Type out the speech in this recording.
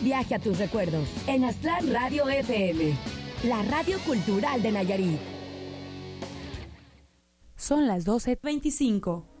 viaje a tus recuerdos en Aztlán Radio FM, la radio cultural de Nayarit. Son las 12:25.